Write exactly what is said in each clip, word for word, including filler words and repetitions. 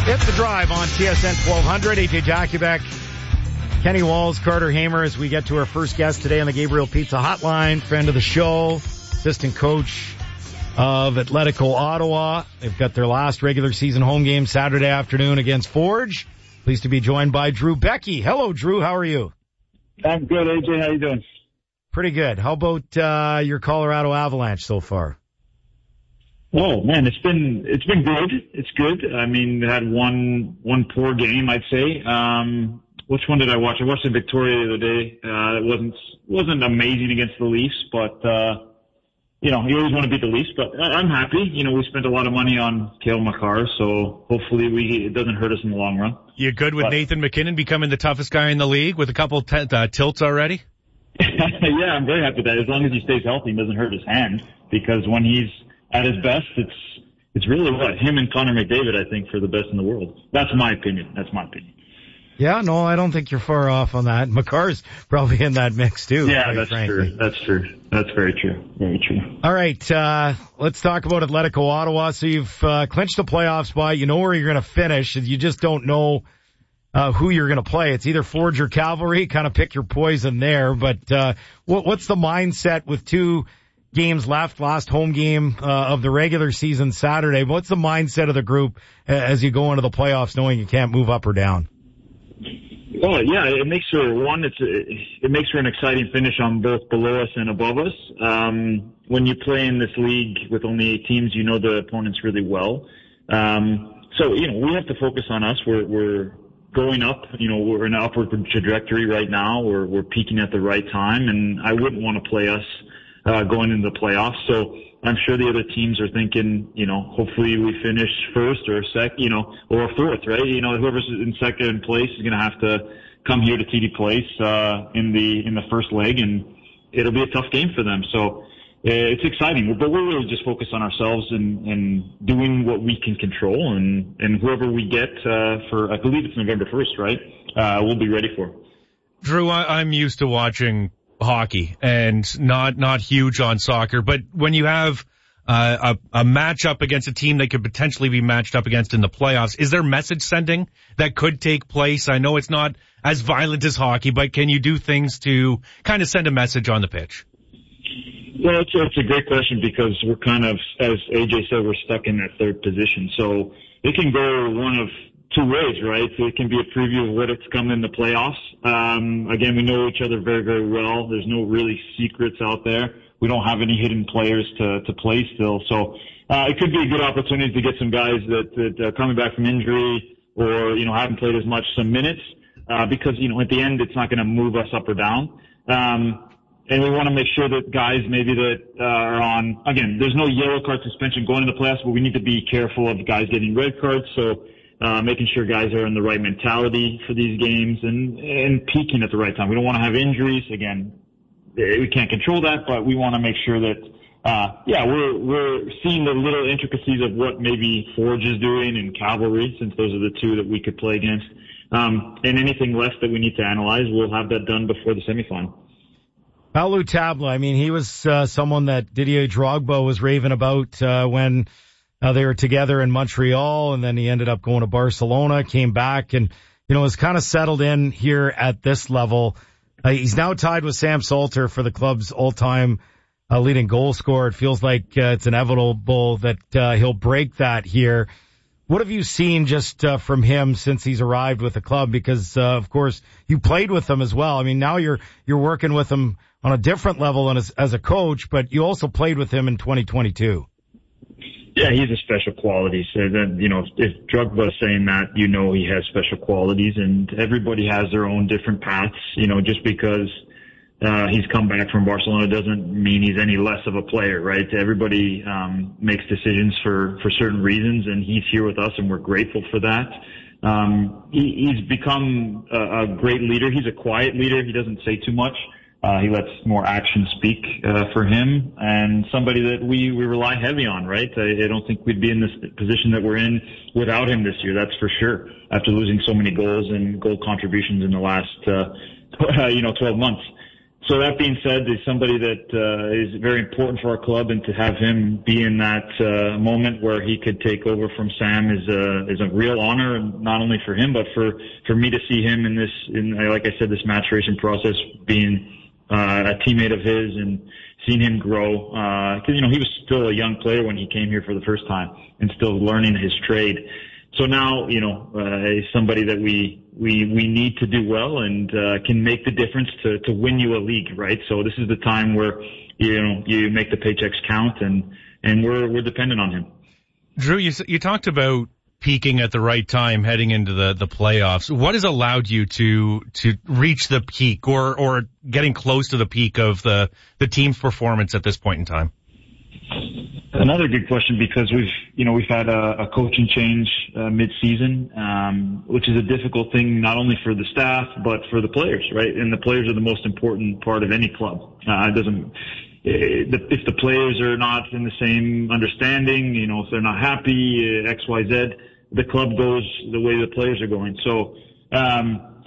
It's The Drive on T S N twelve hundred. A J Jakubek, Kenny Walls, Carter Hamer, as we get to our first guest today on the Gabriel Pizza Hotline, friend of the show, assistant coach of Atletico Ottawa. They've got their last regular season home game Saturday afternoon against Forge. Pleased to be joined by Drew Becky. Hello, Drew. How are you? I'm good, A J. How you doing? Pretty good. How about uh your Colorado Avalanche so far? Oh man, it's been it's been good. It's good. I mean, they had one one poor game, I'd say. Um, which one did I watch? I watched the Victoria the other day. Uh, it wasn't wasn't amazing against the Leafs, but uh, you know, you always want to beat the Leafs. But I'm happy. You know, we spent a lot of money on Cale Makar, so hopefully we it doesn't hurt us in the long run. You good with but, Nathan MacKinnon becoming the toughest guy in the league with a couple t- uh, tilts already? Yeah, I'm very happy with that. As long as he stays healthy and doesn't hurt his hand, because when he's at his best, it's it's really what him and Connor McDavid, I think, for the best in the world. That's my opinion. That's my opinion. Yeah, no, I don't think you're far off on that. Makar's probably in that mix too. Yeah, that's frankly. true. That's true. That's very true. Very true. All right, uh, let's talk about Atletico Ottawa. So you've uh, clinched the playoff spot. You know where you're going to finish. You just don't know uh, who you're going to play. It's either Forge or Cavalry. Kind of pick your poison there. But uh, what, what's the mindset with two games left, last home game uh, of the regular season Saturday? What's the mindset of the group as you go into the playoffs knowing you can't move up or down? Oh yeah, it makes for one. It's it makes for an exciting finish on both below us and above us. Um, when you play in this league with only eight teams, you know the opponents really well. Um, so you know we have to focus on us. We're we're going up. You know we're in an upward trajectory right now. We're we're peaking at the right time, and I wouldn't want to play us Uh, going into the playoffs. So I'm sure the other teams are thinking, you know, hopefully we finish first or sec, you know, or fourth, right? You know, whoever's in second place is going to have to come here to T D Place, uh, in the, in the first leg, and it'll be a tough game for them. So it's exciting, but we're really just focused on ourselves and, and doing what we can control, and, and whoever we get, uh, for, I believe it's November first, right? Uh, we'll be ready for. Drew, I, I'm used to watching hockey and not not huge on soccer, but when you have uh, a, a matchup against a team that could potentially be matched up against in the playoffs, is there message sending that could take place? I know it's not as violent as hockey, but can you do things to kind of send a message on the pitch? Well, it's, it's a great question, because we're kind of, as A J said, we're stuck in that third position. So it can go one of two ways, right? So it can be a preview of what it's coming in the playoffs. Um, again, we know each other very, very well. There's no really secrets out there. We don't have any hidden players to, to play still. So, uh, it could be a good opportunity to get some guys that, that are coming back from injury or, you know, haven't played as much, some minutes, uh, because, you know, at the end, it's not going to move us up or down. Um, and we want to make sure that guys maybe that uh, are on, again, there's no yellow card suspension going into the playoffs, but we need to be careful of guys getting red cards. So, Uh, making sure guys are in the right mentality for these games and, and peaking at the right time. We don't want to have injuries. Again, we can't control that, but we want to make sure that, uh, yeah, we're, we're seeing the little intricacies of what maybe Forge is doing and Cavalry, since those are the two that we could play against. Um, and anything less that we need to analyze, we'll have that done before the semifinal. Paulo Tabla, I mean, he was, uh, someone that Didier Drogba was raving about, uh, when Uh, they were together in Montreal, and then he ended up going to Barcelona, came back, and, you know, was kind of settled in here at this level. Uh, he's now tied with Sam Salter for the club's all-time uh, leading goal scorer. It feels like uh, it's inevitable that uh, he'll break that here. What have you seen just uh, from him since he's arrived with the club? Because, uh, of course, you played with him as well. I mean, now you're you're working with him on a different level and as, as a coach, but you also played with him in twenty twenty-two. Yeah, he's a special quality. So then, you know, if Drogba's saying that, you know, he has special qualities, and everybody has their own different paths. You know, just because uh, he's come back from Barcelona doesn't mean he's any less of a player, right? Everybody um, makes decisions for, for certain reasons, and he's here with us, and we're grateful for that. Um, he, he's become a, a great leader. He's a quiet leader. He doesn't say too much. Uh, he lets more action speak, uh, for him, and somebody that we, we rely heavy on, right? I, I don't think we'd be in this position that we're in without him this year, that's for sure, after losing so many goals and goal contributions in the last, uh, you know, twelve months. So that being said, he's somebody that uh, is very important for our club, and to have him be in that uh, moment where he could take over from Sam is a is a real honor, and not only for him but for for me to see him in this, in like I said, this maturation process, being uh, a teammate of his and seeing him grow. Because uh, you know he was still a young player when he came here for the first time, and still learning his trade. So now, you know, uh, he's somebody that we, we, we need to do well, and, uh, can make the difference to, to win you a league, right? So this is the time where, you know, you make the paychecks count, and, and we're, we're dependent on him. Drew, you, you talked about peaking at the right time heading into the, the playoffs. What has allowed you to, to reach the peak or, or getting close to the peak of the, the team's performance at this point in time? Another good question, because we've, you know, we've had a, a coaching change uh, mid-season, um, which is a difficult thing not only for the staff but for the players, right? And the players are the most important part of any club. Uh, it doesn't, if the players are not in the same understanding, you know, if they're not happy, X, Y, Z, the club goes the way the players are going. So, um,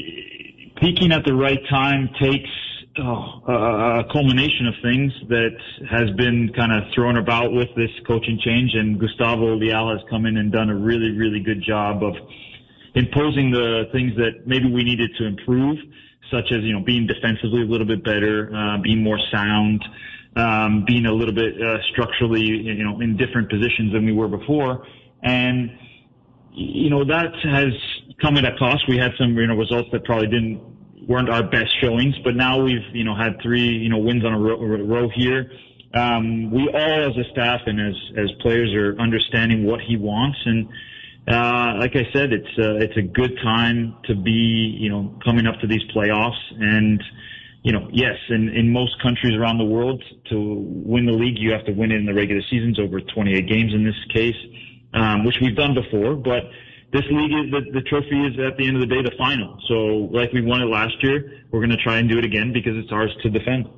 peaking at the right time takes Oh, uh, a culmination of things that has been kind of thrown about with this coaching change, and Gustavo Leal has come in and done a really, really good job of imposing the things that maybe we needed to improve, such as, you know, being defensively a little bit better, uh, being more sound, um, being a little bit uh, structurally, you know, in different positions than we were before. And, you know, that has come at a cost. We had some, you know, results that probably didn't weren't our best showings, but now we've, you know, had three, you know, wins on a row, a row here. Um, we all as a staff and as, as players are understanding what he wants. And, uh, like I said, it's, uh, it's a good time to be, you know, coming up to these playoffs. And, you know, yes, in, in most countries around the world, to win the league, you have to win it in the regular seasons, over twenty-eight games in this case, um, which we've done before, but this league is the, the trophy is at the end of the day the final. So like we won it last year, we're going to try and do it again because it's ours to defend.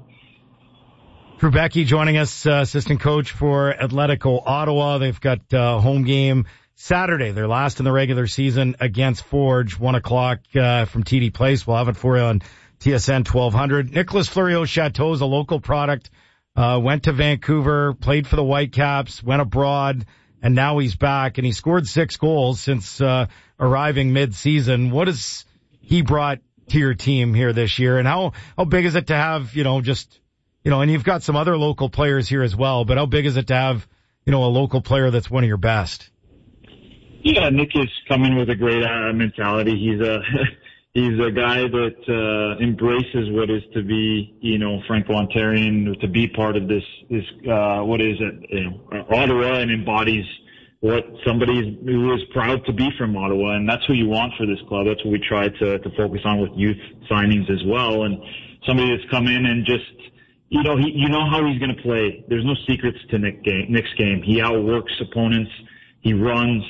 Drew Beckie joining us, uh, assistant coach for Atletico Ottawa. They've got uh, home game Saturday. They're last in the regular season against Forge, one o'clock uh, from T D Place. We'll have it for you on T S N twelve hundred. Nicolas Fleuriot-Chateau is a local product. Uh, went to Vancouver, played for the Whitecaps, went abroad, and now he's back, and he scored six goals since uh arriving mid-season. What has he brought to your team here this year, and how how big is it to have, you know, just, you know, and you've got some other local players here as well, but how big is it to have, you know, a local player that's one of your best? Yeah, Nick is coming with a great uh, mentality. He's a he's a guy that uh embraces what is to be, you know, Franco-Ontarian, to be part of this this uh what is it, you know, Ottawa, and embodies what somebody who is proud to be from Ottawa, and that's who you want for this club. That's what we try to to focus on with youth signings as well. And somebody that's come in and just, you know, he, you know how he's going to play. There's no secrets to Nick game, Nick's game. He outworks opponents. He runs.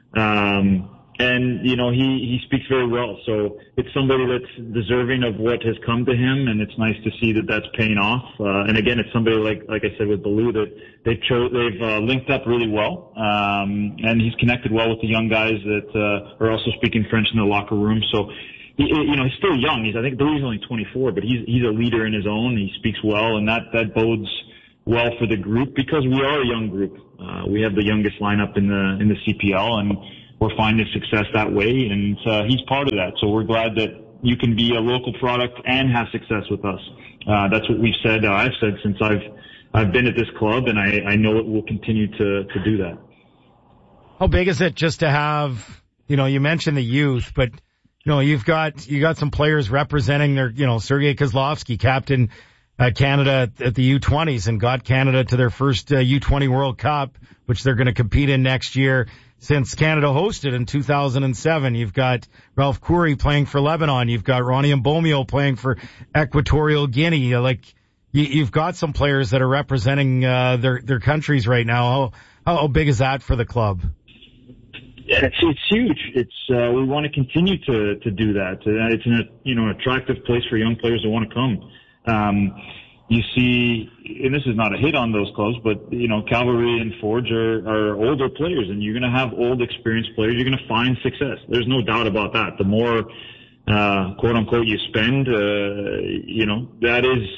Um, And, you know, he, he speaks very well. So it's somebody that's deserving of what has come to him, and it's nice to see that that's paying off. Uh, and again, it's somebody like, like I said with Baloo, that they've cho- they've, uh, linked up really well. Um, and he's connected well with the young guys that, uh, are also speaking French in the locker room. So, he, you know, he's still young. He's, I think, he's only twenty-four, but he's, he's a leader in his own. He speaks well, and that, that bodes well for the group, because we are a young group. Uh, we have the youngest lineup in the, in the C P L, and we're finding success that way, and uh, he's part of that. So we're glad that you can be a local product and have success with us. Uh, that's what we've said. Uh, I've said since I've I've been at this club, and I, I know it will continue to to do that. How big is it just to have, you know, you mentioned the youth, but you know, you've got you got some players representing their, you know, Sergei Kozlovsky, captain uh, Canada at the U twenties, and got Canada to their first uh, U twenty World Cup, which they're going to compete in next year. Since Canada hosted in two thousand seven, you've got Ralph Coury playing for Lebanon. You've got Ronnie Mbomio playing for Equatorial Guinea. Like, you, you've got some players that are representing uh, their their countries right now. How how big is that for the club? Yeah, it's it's huge. It's uh, we want to continue to to do that. Uh, it's an you know attractive place for young players to want to come. Um, You see, and this is not a hit on those clubs, but, you know, Cavalry and Forge are, are older players, and you're going to have old, experienced players. You're going to find success. There's no doubt about that. The more uh, quote unquote, you spend, uh, you know, that is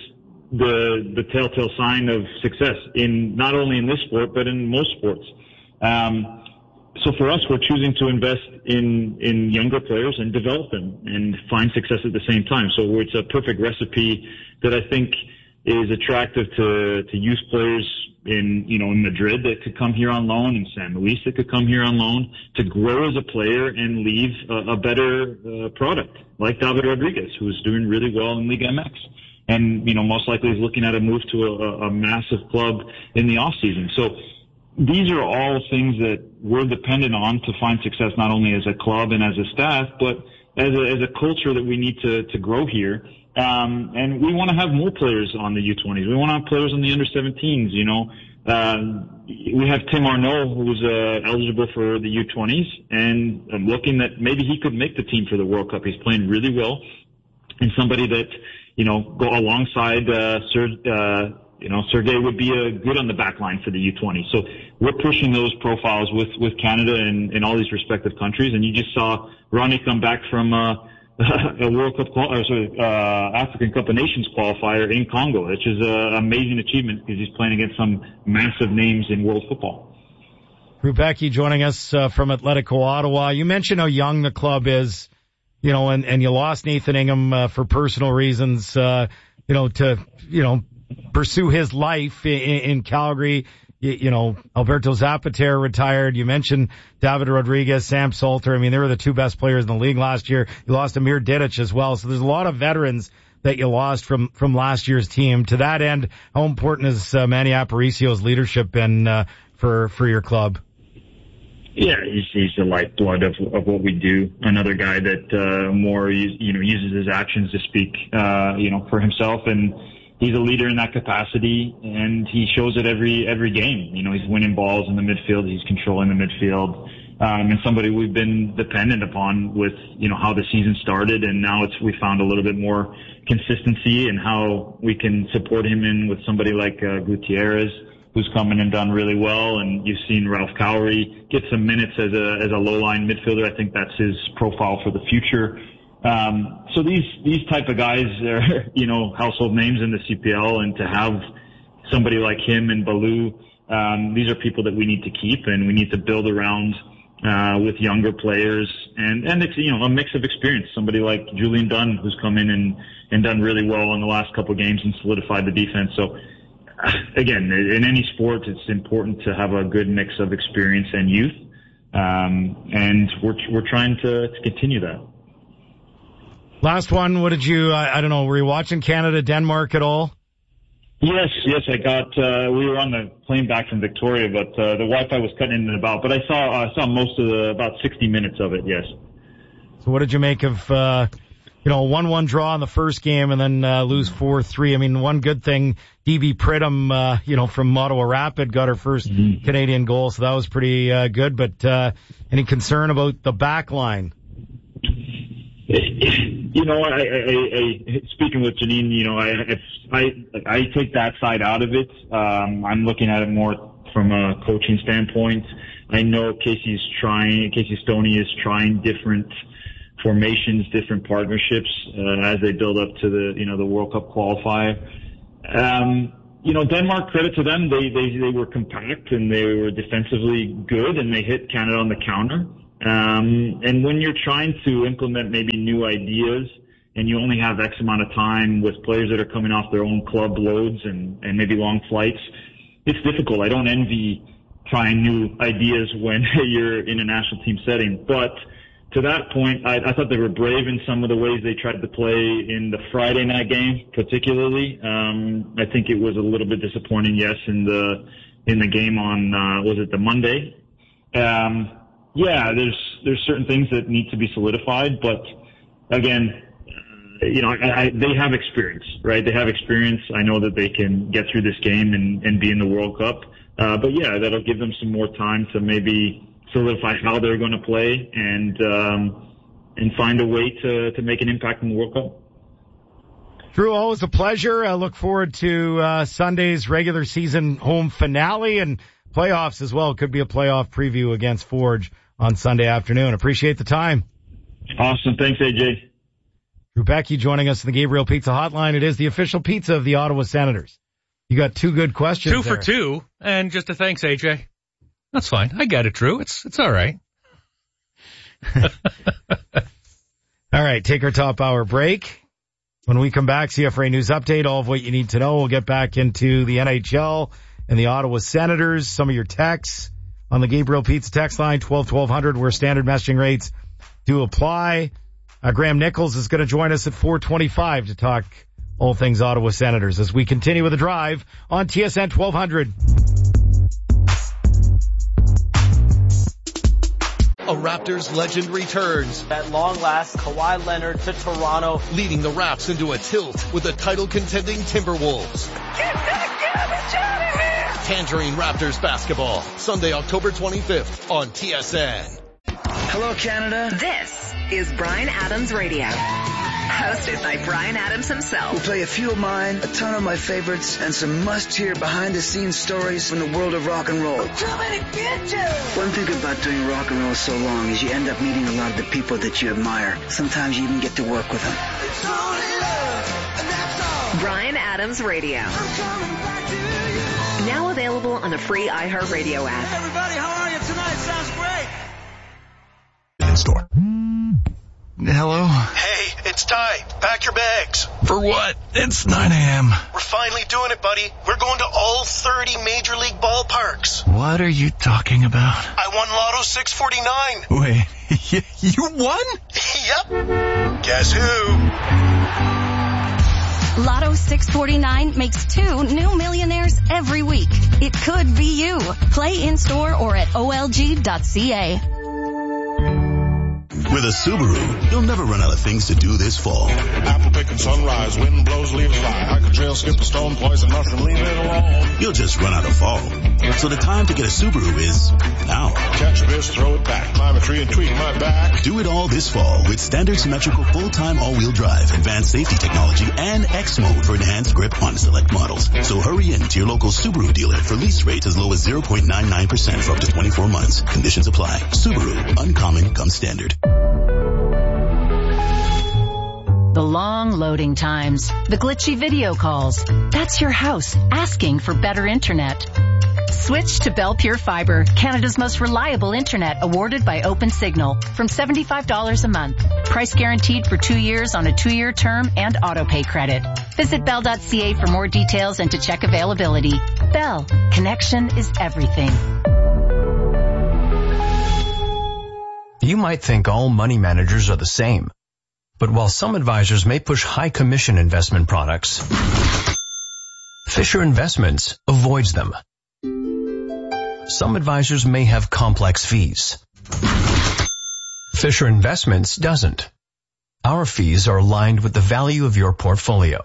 the, the telltale sign of success in not only in this sport, but in most sports. Um, so for us, we're choosing to invest in, in younger players and develop them and find success at the same time. So it's a perfect recipe that I think is attractive to, to youth players in, you know, in Madrid that could come here on loan, in San Luis that could come here on loan, to grow as a player and leave a, a better uh, product, like David Rodriguez, who's doing really well in Liga M X. And, you know, most likely is looking at a move to a, a massive club in the off season. So these are all things that we're dependent on to find success, not only as a club and as a staff, but as a, as a culture that we need to, to grow here. Um, and we want to have more players on the U twenties. We want to have players on the under seventeens, you know. Um, we have Tim Arnaud, who's uh, eligible for the U twenties, and I'm looking that maybe he could make the team for the World Cup. He's playing really well, and somebody that, you know, go alongside uh, Ser, uh, you know, Sergei would be a good on the back line for the U twenty. So we're pushing those profiles with, with Canada and, and all these respective countries. And you just saw Ronnie come back from uh, a World Cup, or sorry, uh, African Cup of Nations qualifier in Congo, which is an amazing achievement because he's playing against some massive names in world football. Rubecki joining us uh, from Atletico Ottawa. You mentioned how young the club is, you know, and, and you lost Nathan Ingham uh, for personal reasons, uh, you know, to, you know, pursue his life in, in Calgary. You, you know, Alberto Zapater retired. You mentioned David Rodriguez, Sam Salter. I mean, they were the two best players in the league last year. You lost Amir Didic as well. So there's a lot of veterans that you lost from, from last year's team. To that end, how important has uh, Manny Aparicio's leadership been uh, for, for your club? Yeah, he's, he's the lifeblood of, of what we do. Another guy that, uh, more, you know, uses his actions to speak, uh, you know, for himself, and he's a leader in that capacity, and he shows it every, every game. You know, he's winning balls in the midfield, he's controlling the midfield, um, and somebody we've been dependent upon with, you know, how the season started, and now it's, we found a little bit more consistency and how we can support him in with somebody like, uh, Gutierrez, who's come in and done really well, and you've seen Ralph Cowrie get some minutes as a as a low line midfielder. I think that's his profile for the future. Um, so these these type of guys are, you know, household names in the C P L, and to have somebody like him and Baloo, um, these are people that we need to keep, and we need to build around uh, with younger players, and and it's, you know, a mix of experience. Somebody like Julian Dunn, who's come in and and done really well in the last couple of games and solidified the defense. So. Again, in any sport, it's important to have a good mix of experience and youth, um, and we're we're trying to, to continue that. Last one, what did you? I, I don't know. Were you watching Canada Denmark at all? Yes, yes, I got. Uh, we were on the plane back from Victoria, but uh, the Wi-Fi was cutting in and about. But I saw I saw most of the about sixty minutes of it. Yes. So, what did you make of? Uh, You know, one one draw in the first game and then uh, lose four three. I mean, one good thing, D B Pridham, uh, you know, from Ottawa Rapid got her first mm-hmm. Canadian goal, so that was pretty uh, good. But uh, any concern about the back line? You know, I, I, I, speaking with Janine, you know, I, I, I take that side out of it. Um, I'm looking at it more from a coaching standpoint. I know Casey's trying, Casey Stoney is trying different formations, different partnerships, uh, as they build up to the, you know, the World Cup qualifier. Um, you know, Denmark, credit to them, they, they, they were compact and they were defensively good, and they hit Canada on the counter. Um, and when you're trying to implement maybe new ideas and you only have X amount of time with players that are coming off their own club loads and, and maybe long flights, it's difficult. I don't envy trying new ideas when you're in a national team setting, but to that point, I, I thought they were brave in some of the ways they tried to play in the Friday night game, particularly. Um, I think it was a little bit disappointing, yes, in the in the game on uh, was it the Monday? Um, yeah, there's there's certain things that need to be solidified, but again, uh, you know, I, I, they have experience, right? They have experience. I know that they can get through this game and, and be in the World Cup, uh, but yeah, that'll give them some more time to maybe solidify how they're going to play and um, and find a way to, to make an impact in the World Cup. Drew, always a pleasure. I look forward to uh, Sunday's regular season home finale and playoffs as well. It could be a playoff preview against Forge on Sunday afternoon. Appreciate the time. Awesome. Thanks, A J. Rupecki joining us in the Gabriel Pizza Hotline. It is the official pizza of the Ottawa Senators. You got two good questions Two there. for two, and just a thanks, A J. That's fine. I get it, Drew. It's it's all right. All right, take our top hour break. When we come back, C F R A News Update, all of what you need to know. We'll get back into the N H L and the Ottawa Senators. Some of your texts on the Gabriel Pizza text line, twelve twelve hundred, where standard messaging rates do apply. Uh, Graham Nichols is going to join us at four twenty-five to talk all things Ottawa Senators as we continue with the drive on T S N twelve hundred. A Raptors legend returns. At long last, Kawhi Leonard to Toronto. Leading the Raps into a tilt with the title-contending Timberwolves. Get that garbage out of here! Tangerine Raptors basketball, Sunday, October twenty-fifth on T S N. Hello, Canada. This is Bryan Adams Radio. Hosted by Bryan Adams himself. We'll play a few of mine, a ton of my favorites, and some must-hear behind-the-scenes stories from the world of rock and roll. I'm coming to get you! One thing about doing rock and roll so long is you end up meeting a lot of the people that you admire. Sometimes you even get to work with them. It's only love, and that's all. Bryan Adams Radio. I'm coming back to you. Now available on the free iHeartRadio app. Hey, everybody, how are you tonight? Sounds great. In store. Hello? Hey, it's Ty. Pack your bags. For what? It's nine a.m. We're finally doing it, buddy. We're going to all thirty Major League ballparks. What are you talking about? I won Lotto six forty-nine. Wait, you won? Yep. Guess who? Lotto six forty-nine makes two new millionaires every week. It could be you. Play in-store or at O L G dot C A. With a Subaru, you'll never run out of things to do this fall. Apple picking sunrise, wind blows, leaves fly. Hike a trail, skip a stone, poison mushroom, leave it alone. You'll just run out of fall. So the time to get a Subaru is now. Catch a fish, throw it back, climb a tree and tweak my back. Do it all this fall with standard symmetrical full-time all-wheel drive, advanced safety technology, and X mode for enhanced grip on select models. So hurry in to your local Subaru dealer for lease rates as low as zero point nine nine percent for up to twenty-four months. Conditions apply. Subaru, uncommon comes standard. The long loading times, the glitchy video calls. That's your house asking for better internet. Switch to Bell Pure Fiber, Canada's most reliable internet, awarded by OpenSignal, from seventy-five dollars a month. Price guaranteed for two years on a two-year term and auto-pay credit. Visit bell dot c a for more details and to check availability. Bell, connection is everything. You might think all money managers are the same. But while some advisors may push high commission investment products, Fisher Investments avoids them. Some advisors may have complex fees. Fisher Investments doesn't. Our fees are aligned with the value of your portfolio.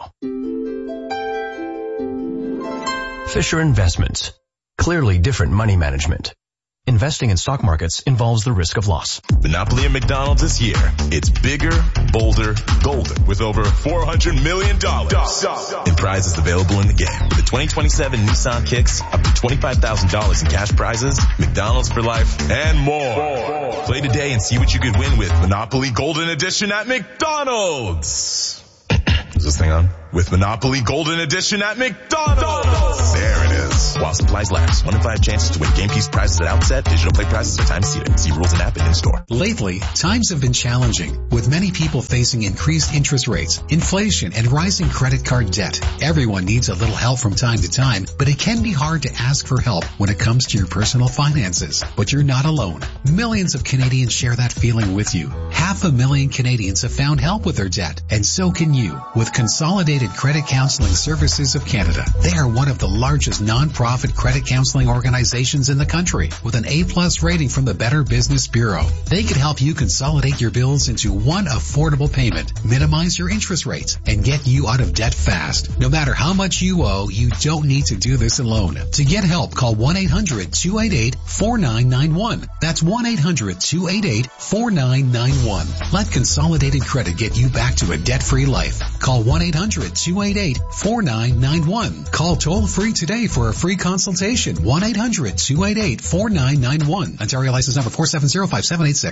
Fisher Investments. Clearly different money management. Investing in stock markets involves the risk of loss. Monopoly at McDonald's this year. It's bigger, bolder, golden with over four hundred million dollars in prizes available in the game. With the twenty twenty-seven Nissan Kicks, up to twenty-five thousand dollars in cash prizes, McDonald's for life, and more. Play today and see what you could win with Monopoly Golden Edition at McDonald's. Is this thing on? With Monopoly Golden Edition at McDonald's. There it is. While supplies last. One in five chances to win game piece prizes at outset. Digital play prizes are time seated. See rules and app and in store. Lately, times have been challenging, with many people facing increased interest rates, inflation, and rising credit card debt. Everyone needs a little help from time to time, but it can be hard to ask for help when it comes to your personal finances. But you're not alone. Millions of Canadians share that feeling with you. Half a million Canadians have found help with their debt, and so can you. With Consolidated Credit Counseling Services of Canada. They are one of the largest non-profit credit counseling organizations in the country, with an A-plus rating from the Better Business Bureau. They can help you consolidate your bills into one affordable payment, minimize your interest rates, and get you out of debt fast. No matter how much you owe, you don't need to do this alone. To get help, call one eight hundred two eight eight four nine nine one. That's one eight hundred two eight eight four nine nine one. Let Consolidated Credit get you back to a debt-free life. Call one eight hundred two eight eight four nine nine one. Call toll-free today for a free consultation. one eight hundred two eight eight four nine nine one. Ontario license number four seven zero five seven eight six.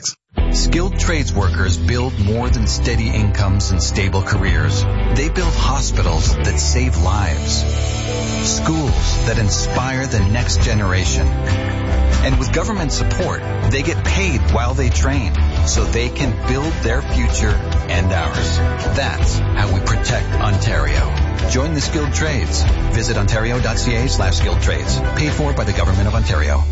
Skilled trades workers build more than steady incomes and stable careers. They build hospitals that save lives, schools that inspire the next generation. And with government support, they get paid while they train, so they can build their future and ours. That's how we protect Ontario. Join the skilled trades. Visit ontario.ca slash skilled trades. Paid for by the Government of Ontario.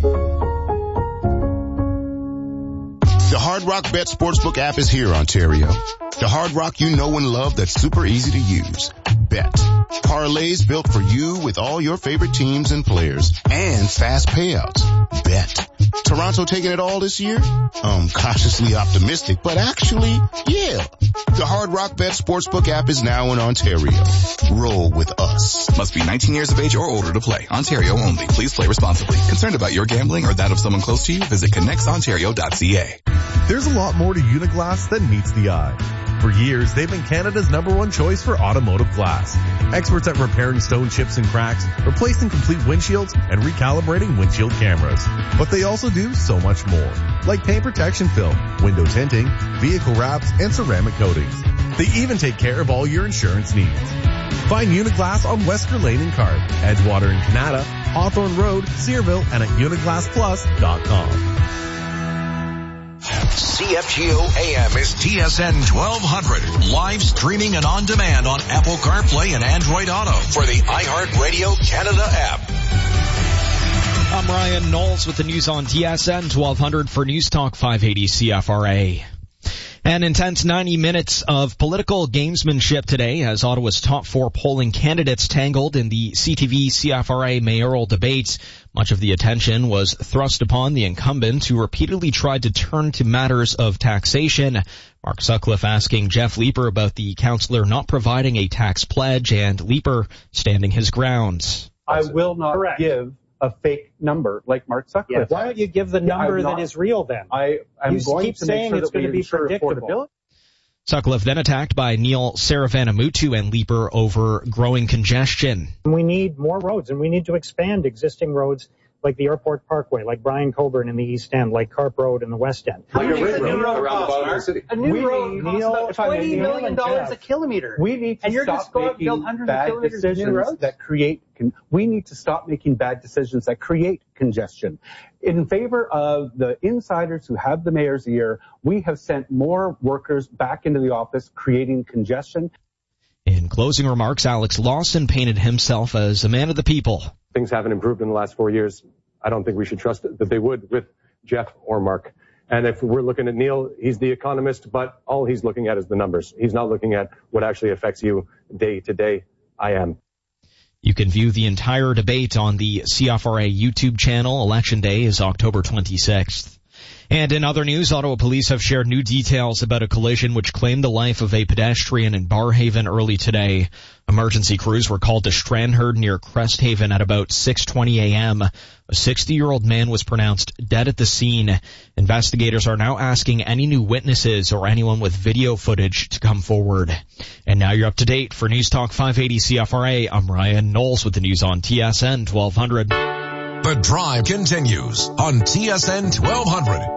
The Hard Rock Bet Sportsbook app is here, Ontario. The Hard Rock you know and love that's super easy to use. Bet. Parlays built for you with all your favorite teams and players. And fast payouts. Bet. Toronto taking it all this year? Um, cautiously optimistic, but actually, yeah. The Hard Rock Bet Sportsbook app is now in Ontario. Roll with us. Must be nineteen years of age or older to play. Ontario only. Please play responsibly. Concerned about your gambling or that of someone close to you? Visit connects ontario dot c a. There's a lot more to Uniglass than meets the eye. For years, they've been Canada's number one choice for automotive glass. Experts at repairing stone chips and cracks, replacing complete windshields, and recalibrating windshield cameras. But they also do so much more, like paint protection film, window tinting, vehicle wraps, and ceramic coatings. They even take care of all your insurance needs. Find Uniglass on Wesker Lane in Cart, Edgewater in Canada, Hawthorne Road, Searville, and at uniglass plus dot com. C F G O A M is T S N twelve hundred, live streaming and on demand on Apple CarPlay and Android Auto for the iHeartRadio Canada app. I'm Ryan Knowles with the news on T S N twelve hundred for News Talk five eighty C F R A. An intense ninety minutes of political gamesmanship today as Ottawa's top four polling candidates tangled in the C T V C F R A mayoral debates. Much of the attention was thrust upon the incumbent, who repeatedly tried to turn to matters of taxation. Mark Sutcliffe asking Jeff Leeper about the councillor not providing a tax pledge, and Leeper standing his ground. I will not Correct. give a fake number like Mark Sutcliffe. Yes. Why don't you give the number not, that is real then? I am you going keep to saying make sure it's going to be predictable. Sutcliffe then attacked by Neil Saravanamuttu and Leeper over growing congestion. We need more roads, and we need to expand existing roads like the Airport Parkway, like Brian Coburn in the East End, like Carp Road in the West End. Like a ring road road around the bottom of the city. A new we road need, costs Neil, about twenty million dollars a kilometer. We need to and you're stop just going to build making hundreds bad of kilometers of new decisions roads? that create. Con- we need to stop making bad decisions that create congestion. In favor of the insiders who have the mayor's ear, we have sent more workers back into the office, creating congestion. In closing remarks, Alex Lawson painted himself as a man of the people. Things haven't improved in the last four years. I don't think we should trust that they would with Jeff or Mark. And if we're looking at Neil, he's the economist, but all he's looking at is the numbers. He's not looking at what actually affects you day to day. I am. You can view the entire debate on the C F R A YouTube channel. Election Day is October twenty-sixth. And in other news, Ottawa police have shared new details about a collision which claimed the life of a pedestrian in Barrhaven early today. Emergency crews were called to Stranraer near Cresthaven at about six twenty a.m. A sixty-year-old man was pronounced dead at the scene. Investigators are now asking any new witnesses or anyone with video footage to come forward. And now you're up to date. For News Talk five eighty C F R A, I'm Ryan Knowles with the news on T S N twelve hundred. The drive continues on T S N twelve hundred.